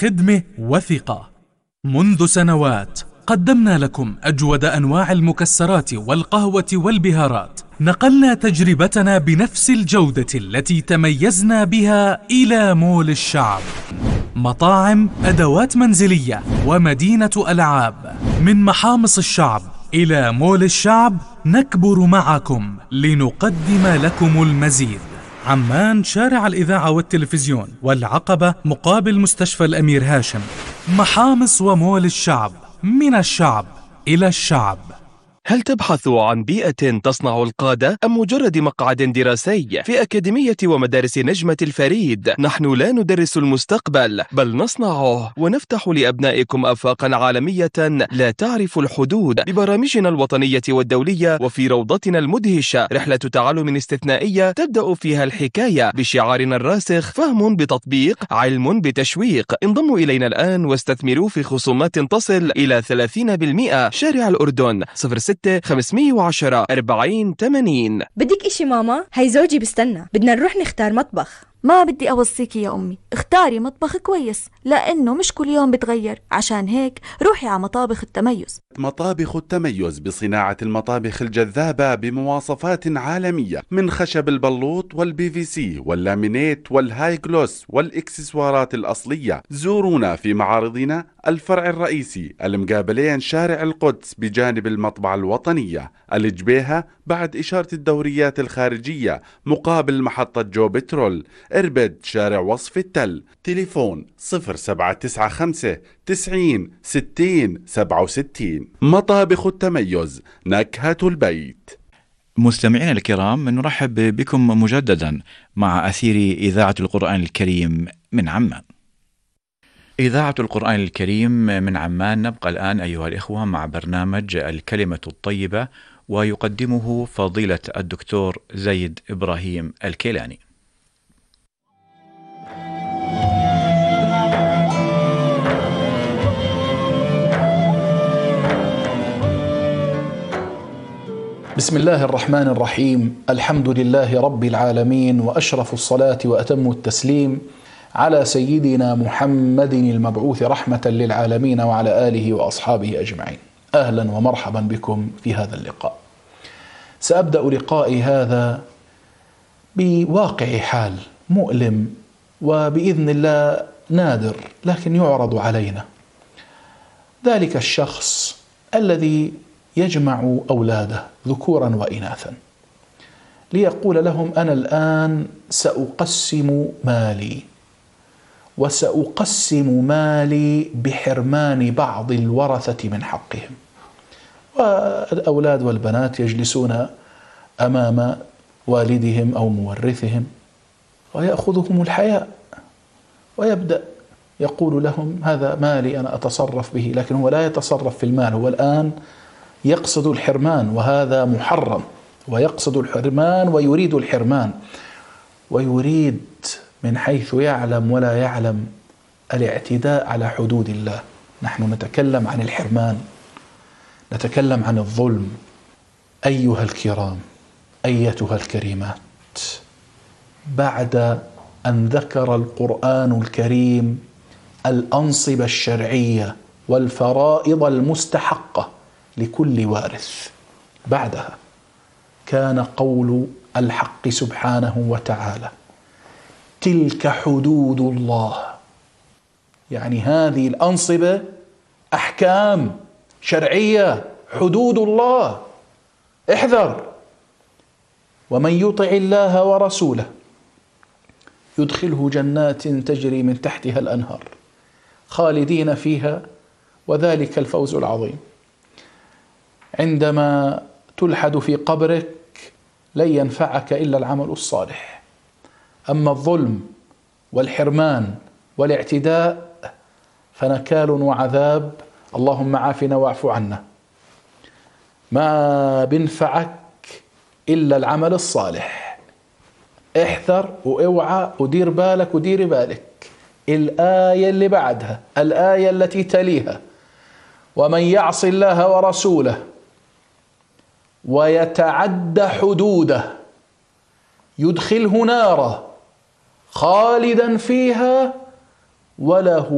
خدمة وثقة. منذ سنوات قدمنا لكم أجود أنواع المكسرات والقهوة والبهارات. نقلنا تجربتنا بنفس الجودة التي تميزنا بها إلى مول الشعب. مطاعم، أدوات منزلية ومدينة ألعاب. من محامص الشعب إلى مول الشعب نكبر معكم لنقدم لكم المزيد. عمان، شارع الإذاعة والتلفزيون والعقبة مقابل مستشفى الأمير هاشم. محامص ومول الشعب، من الشعب إلى الشعب. هل تبحث عن بيئة تصنع القادة أم مجرد مقعد دراسي؟ في أكاديمية ومدارس نجمة الفريد نحن لا ندرس المستقبل بل نصنعه، ونفتح لأبنائكم آفاقا عالمية لا تعرف الحدود ببرامجنا الوطنية والدولية. وفي روضتنا المدهشة رحلة تعلم استثنائية تبدأ فيها الحكاية بشعارنا الراسخ: فهم بتطبيق، علم بتشويق. انضموا إلينا الآن واستثمروا في خصومات تصل إلى 30%. شارع الأردن 06-510 40-80. بدك إشي ماما؟ هاي زوجي بستنى، بدنا نروح نختار مطبخ. ما بدي أوصيكي يا أمي، اختاري مطبخ كويس لأنه مش كل يوم بتغير. عشان هيك روحي على مطابخ التميز. مطابخ التميز بصناعة المطابخ الجذابة بمواصفات عالمية، من خشب البلوط والPVC واللامينيت والهاي جلوس والإكسسوارات الأصلية. زورونا في معارضنا الفرع الرئيسي المقابلين شارع القدس بجانب المطبعة الوطنية، الجبيهة بعد إشارة الدوريات الخارجية مقابل محطة جو بترول. إربد شارع وصف التل. تليفون 0795 90 60 67. مطابخ التميز، نكهة البيت. مستمعينا الكرام، نرحب بكم مجددا مع أثير إذاعة القرآن الكريم من عمان. إذاعة القرآن الكريم من عمان. نبقى الآن أيها الإخوة مع برنامج الكلمة الطيبة، ويقدمه فضيلة الدكتور زيد إبراهيم الكيلاني. بسم الله الرحمن الرحيم. الحمد لله رب العالمين، وأشرف الصلاة وأتم التسليم على سيدنا محمد المبعوث رحمة للعالمين وعلى آله وأصحابه أجمعين. أهلا ومرحبا بكم في هذا اللقاء. سأبدأ لقائي هذا بواقع حال مؤلم وبإذن الله نادر، لكن يعرض علينا. ذلك الشخص الذي يجمع أولاده ذكورا وإناثا ليقول لهم: أنا الآن سأقسم مالي، وسأقسم مالي بحرمان بعض الورثة من حقهم. والأولاد والبنات يجلسون أمام والدهم أو مورثهم، ويأخذهم الحياء ويبدأ يقول لهم: هذا مالي أنا أتصرف به. لكن هو لا يتصرف في المال، هو الآن يقصد الحرمان، وهذا محرم. ويقصد الحرمان ويريد الحرمان، ويريد من حيث يعلم ولا يعلم الاعتداء على حدود الله. نحن نتكلم عن الحرمان، نتكلم عن الظلم. أيها الكرام، أيتها الكريمات، بعد أن ذكر القرآن الكريم الأنصبة الشرعية والفرائض المستحقة لكل وارث، بعدها كان قول الحق سبحانه وتعالى: تلك حدود الله. يعني هذه الأنصبة أحكام شرعية، حدود الله، احذر. ومن يطع الله ورسوله يدخله جنات تجري من تحتها الأنهار خالدين فيها، وذلك الفوز العظيم. عندما تلحد في قبرك لن ينفعك إلا العمل الصالح. أما الظلم والحرمان والاعتداء فنكال وعذاب، اللهم عافنا واعف عنا. ما بنفعك إلا العمل الصالح. احذر واوعى ودير بالك ودير بالك. الآية اللي بعدها، الآية التي تليها: ومن يعص الله ورسوله ويتعد حدوده يدخله نارا خالدا فيها وله